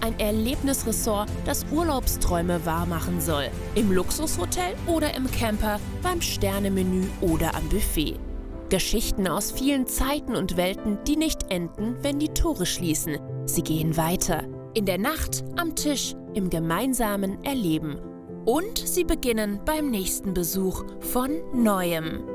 ein Erlebnisressort, das Urlaubsträume wahrmachen soll. Im Luxushotel oder im Camper, beim Sternemenü oder am Buffet. Geschichten aus vielen Zeiten und Welten, die nicht enden, wenn die Tore schließen. Sie gehen weiter. In der Nacht, am Tisch, im gemeinsamen Erleben. Und sie beginnen beim nächsten Besuch von Neuem.